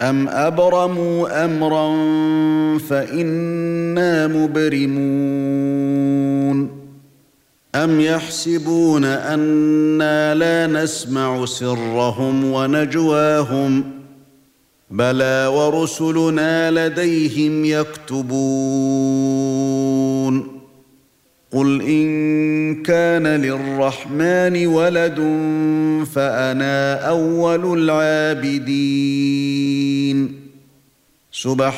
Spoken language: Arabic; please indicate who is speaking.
Speaker 1: أَمْ أَبْرَمُوا أَمْرًا فَإِنَّا مُبْرِمُونَ أَمْ يَحْسَبُونَ أَنَّا لَا نَسْمَعُ سِرَّهُمْ وَنَجْوَاهُمْ بَلَى وَرُسُلُنَا لَدَيْهِمْ يَكْتُبُونَ قُلْ إِن كَانَ لِلرَّحْمَنِ وَلَدٌ فَأَنَا أَوَّلُ الْعَابِدِينَ